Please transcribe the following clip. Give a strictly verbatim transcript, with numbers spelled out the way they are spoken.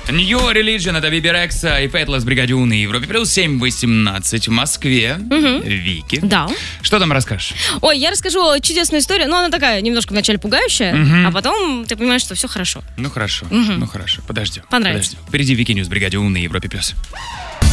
New Religion, это Биби Рекса и Фейтлесс в бригаде У на Европе плюс. Семь восемнадцать в Москве. Угу. Вики. Да. Что там расскажешь? Ой, я расскажу чудесную историю, но она такая немножко вначале пугающая, Мгм. а потом ты понимаешь, что все хорошо. Ну хорошо, Мгм. ну хорошо, подождем. Понравится. Подождем. Впереди Вики Ньюс в бригаде У на Европе плюс.